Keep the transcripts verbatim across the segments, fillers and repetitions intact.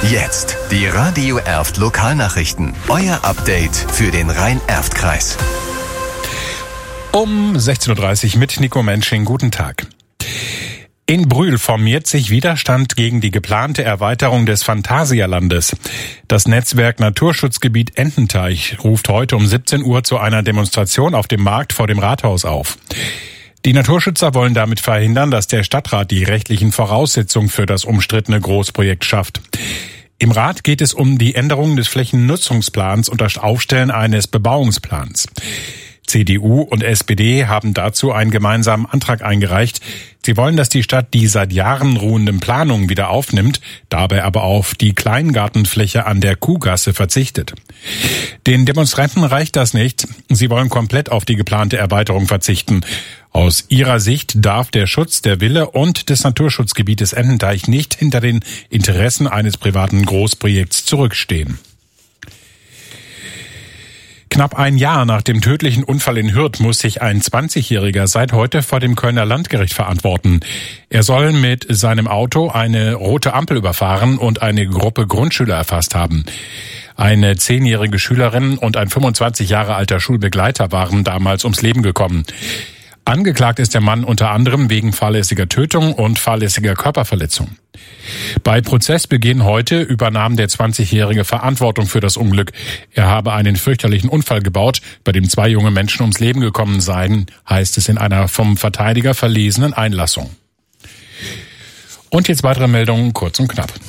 Jetzt die Radio Erft Lokalnachrichten. Euer Update für den Rhein-Erft-Kreis. Um sechzehn Uhr dreißig mit Nico Mensching. Guten Tag. In Brühl formiert sich Widerstand gegen die geplante Erweiterung des Phantasialandes. Das Netzwerk Naturschutzgebiet Ententeich ruft heute um siebzehn Uhr zu einer Demonstration auf dem Markt vor dem Rathaus auf. Die Naturschützer wollen damit verhindern, dass der Stadtrat die rechtlichen Voraussetzungen für das umstrittene Großprojekt schafft. Im Rat geht es um die Änderung des Flächennutzungsplans und das Aufstellen eines Bebauungsplans. C D U und S P D haben dazu einen gemeinsamen Antrag eingereicht. Sie wollen, dass die Stadt die seit Jahren ruhenden Planungen wieder aufnimmt, dabei aber auf die Kleingartenfläche an der Kuhgasse verzichtet. Den Demonstranten reicht das nicht. Sie wollen komplett auf die geplante Erweiterung verzichten. Aus ihrer Sicht darf der Schutz der Wille und des Naturschutzgebietes Ententeich nicht hinter den Interessen eines privaten Großprojekts zurückstehen. Knapp ein Jahr nach dem tödlichen Unfall in Hürth muss sich ein zwanzigjähriger seit heute vor dem Kölner Landgericht verantworten. Er soll mit seinem Auto eine rote Ampel überfahren und eine Gruppe Grundschüler erfasst haben. Eine zehnjährige Schülerin und ein fünfundzwanzig Jahre alter Schulbegleiter waren damals ums Leben gekommen. Angeklagt ist der Mann unter anderem wegen fahrlässiger Tötung und fahrlässiger Körperverletzung. Bei Prozessbeginn heute übernahm der zwanzigjährige Verantwortung für das Unglück. Er habe einen fürchterlichen Unfall gebaut, bei dem zwei junge Menschen ums Leben gekommen seien, heißt es in einer vom Verteidiger verlesenen Einlassung. Und jetzt weitere Meldungen, kurz und knapp.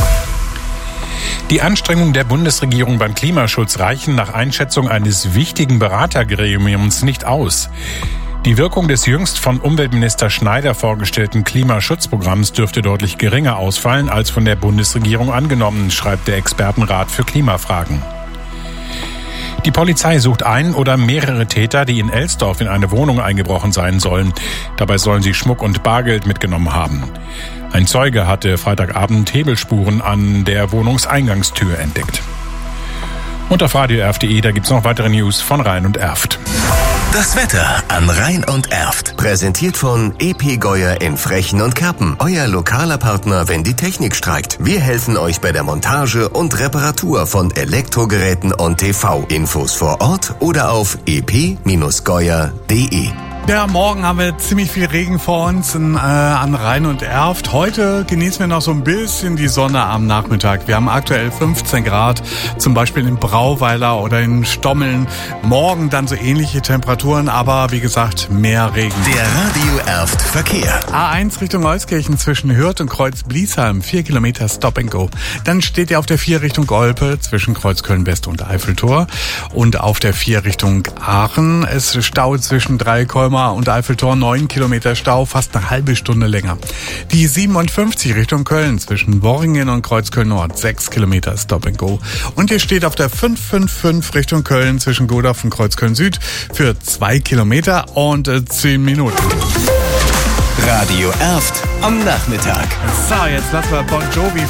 Die Anstrengungen der Bundesregierung beim Klimaschutz reichen nach Einschätzung eines wichtigen Beratergremiums nicht aus. Die Wirkung des jüngst von Umweltminister Schneider vorgestellten Klimaschutzprogramms dürfte deutlich geringer ausfallen als von der Bundesregierung angenommen, schreibt der Expertenrat für Klimafragen. Die Polizei sucht einen oder mehrere Täter, die in Elsdorf in eine Wohnung eingebrochen sein sollen. Dabei sollen sie Schmuck und Bargeld mitgenommen haben. Ein Zeuge hatte Freitagabend Hebelspuren an der Wohnungseingangstür entdeckt. Und auf radio erft punkt de, da gibt's noch weitere News von Rhein und Erft. Das Wetter an Rhein und Erft. Präsentiert von E P Geuer in Frechen und Kerpen. Euer lokaler Partner, wenn die Technik streikt. Wir helfen euch bei der Montage und Reparatur von Elektrogeräten und T V. Infos vor Ort oder auf e p geuer punkt de. Ja, morgen haben wir ziemlich viel Regen vor uns in, äh, an Rhein und Erft. Heute genießen wir noch so ein bisschen die Sonne am Nachmittag. Wir haben aktuell fünfzehn Grad, zum Beispiel in Brauweiler oder in Stommeln. Morgen dann so ähnliche Temperaturen, aber wie gesagt, mehr Regen. Der Radio Erft Verkehr. A eins Richtung Euskirchen zwischen Hürth und Kreuz-Bliesheim, vier Kilometer Stop and Go. Dann steht ihr auf der vier Richtung Olpe zwischen Kreuzköln-West und Eiffeltor. Und auf der vier Richtung Aachen. Es staut zwischen Dreikolmer und Eiffeltor, neun Kilometer Stau, fast eine halbe Stunde länger. Die siebenundfünfzig Richtung Köln zwischen Worringen und Kreuzköln Nord, sechs Kilometer Stop and Go. Und ihr steht auf der fünf fünf fünf Richtung Köln zwischen Godorf und Kreuzköln Süd für zwei Kilometer und äh, zehn Minuten. Radio Erft am Nachmittag. So, jetzt lassen wir Bon Jovi